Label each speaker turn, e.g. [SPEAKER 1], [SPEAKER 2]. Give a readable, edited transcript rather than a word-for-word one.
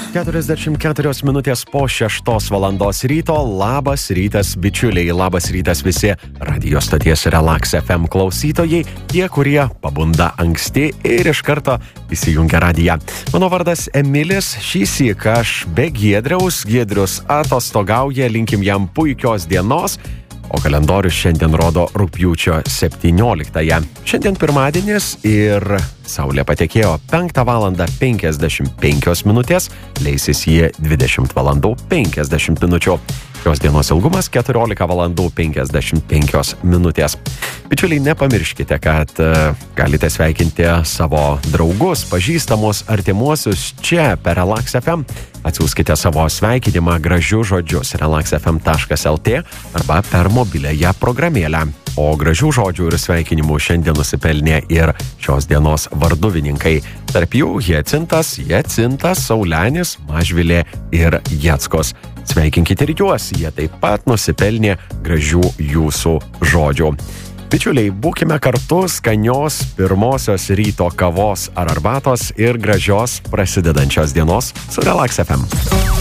[SPEAKER 1] 44 minutės po 6 valandos ryto. Labas rytas, bičiuliai, labas rytas visi radio stoties Relax FM klausytojai, tie, kurie pabunda anksti ir iš karto įsijungia radiją. Mano vardas Emilis, šįsyk aš be Giedrius atostogauja, linkim jam puikios dienos. O kalendorius šiandien rodo rugpjūčio 17-ąją. Šiandien pirmadienis ir saulė patekėjo 5 valandą 55 minutės, leisis jie 20 valandų 50 minučių. Šios dienos ilgumas 14 valandų 55 minutės. Bičiuliai, nepamirškite, kad galite sveikinti savo draugus, pažįstamus, artimuosius čia per Relax FM. Atsiųskite savo sveikinimą gražius žodžius relaxfm.lt arba per mobiliąją programėlę. O gražių žodžių ir sveikinimų šiandien nusipelnė ir šios dienos varduvininkai. Tarp jų Jacintas, Saulenis, Mažvilė ir Jackos. Sveikinkite ir juos, jie taip pat nusipelnė gražių jūsų žodžių. Bičiuliai, būkime kartu, skanios pirmosios ryto kavos ar arbatos ir gražios prasidedančios dienos su Relax FM.